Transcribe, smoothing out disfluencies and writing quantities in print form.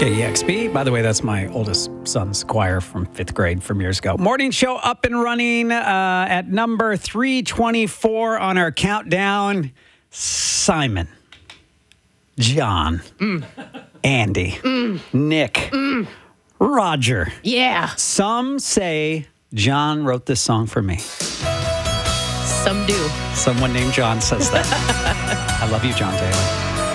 KEXP. By the way, that's my oldest son's choir from 5th grade from years ago. Morning show up and running at number 324 on our countdown. Simon, John, Andy, Nick, Roger. Yeah. Some say John wrote this song for me. Some do. Someone named John says that. I love you, John Taylor.